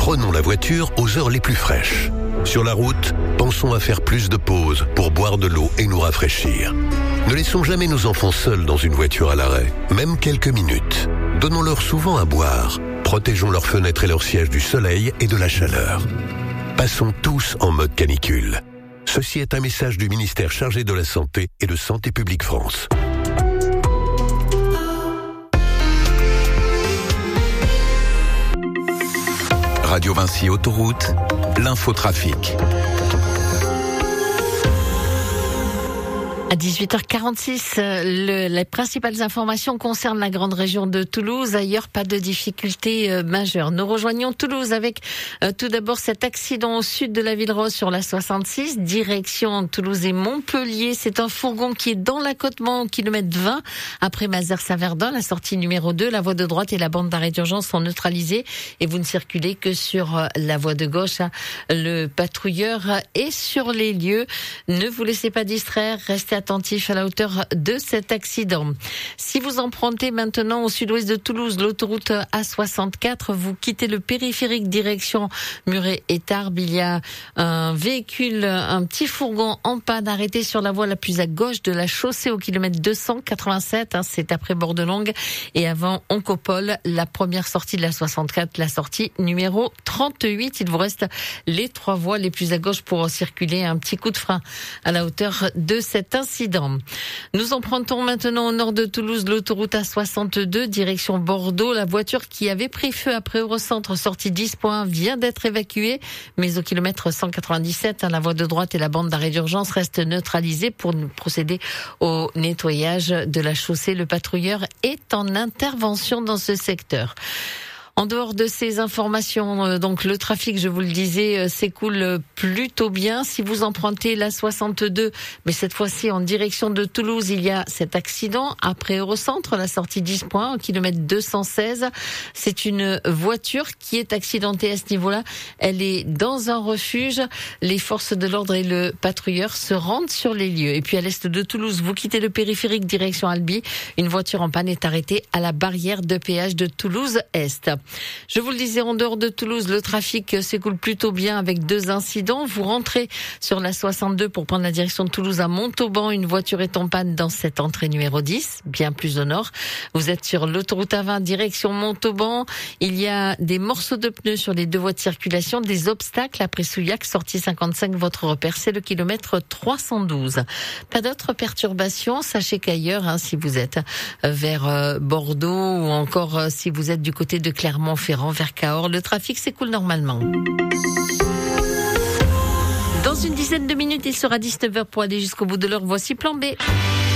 Prenons la voiture aux heures les plus fraîches. Sur la route, pensons à faire plus de pauses pour boire de l'eau et nous rafraîchir. Ne laissons jamais nos enfants seuls dans une voiture à l'arrêt, même quelques minutes. Donnons-leur souvent à boire. Protégeons leurs fenêtres et leurs sièges du soleil et de la chaleur. Passons tous en mode canicule. Ceci est un message du ministère chargé de la Santé et de Santé publique France. Radio Vinci Autoroute, l'infotrafic. À 18h46, les principales informations concernent la grande région de Toulouse. Ailleurs, pas de difficultés majeures. Nous rejoignons Toulouse avec tout d'abord cet accident au sud de la ville rose sur la 66, direction Toulouse et Montpellier. C'est un fourgon qui est dans l'accotement au kilomètre 20 après Mazères-Saverdun, la sortie numéro 2. La voie de droite et la bande d'arrêt d'urgence sont neutralisées et vous ne circulez que sur la voie de gauche. Le patrouilleur est sur les lieux. Ne vous laissez pas distraire, restez attentif à la hauteur de cet accident. Si vous empruntez maintenant au sud-ouest de Toulouse l'autoroute A64, vous quittez le périphérique direction Muret et Tarbes. Il y a un véhicule, un petit fourgon en panne arrêté sur la voie la plus à gauche de la chaussée au kilomètre 287. C'est après Bordelongue et avant Oncopole, la première sortie de la 64, la sortie numéro 38. Il vous reste les 3 voies les plus à gauche pour circuler. Un petit coup de frein à la hauteur de cet incident. Nous empruntons maintenant au nord de Toulouse l'autoroute A62 direction Bordeaux. La voiture qui avait pris feu après Eurocentre sortie 10.1 vient d'être évacuée, mais au kilomètre 197, la voie de droite et la bande d'arrêt d'urgence restent neutralisées pour procéder au nettoyage de la chaussée. Le patrouilleur est en intervention dans ce secteur. En dehors de ces informations, donc le trafic, je vous le disais, s'écoule plutôt bien. Si vous empruntez la 62, mais cette fois-ci en direction de Toulouse, il y a cet accident après Eurocentre, la sortie 10.1 au kilomètre 216. C'est une voiture qui est accidentée à ce niveau-là. Elle est dans un refuge. Les forces de l'ordre et le patrouilleur se rendent sur les lieux. Et puis à l'est de Toulouse, vous quittez le périphérique direction Albi. Une voiture en panne est arrêtée à la barrière de péage de Toulouse-Est. Je vous le disais, en dehors de Toulouse, le trafic s'écoule plutôt bien avec 2 incidents. Vous rentrez sur la 62 pour prendre la direction de Toulouse à Montauban. Une voiture est en panne dans cette entrée numéro 10, bien plus au nord. Vous êtes sur l'autoroute A20 direction Montauban. Il y a des morceaux de pneus sur les 2 voies de circulation, des obstacles après Souillac, sortie 55. Votre repère, c'est le kilomètre 312. Pas d'autres perturbations. Sachez qu'ailleurs, si vous êtes vers Bordeaux ou encore si vous êtes du côté de Clermont-Ferrand vers Cahors, le trafic s'écoule normalement. Dans une dizaine de minutes, il sera 19h pour aller jusqu'au bout de l'heure. Voici Plan B.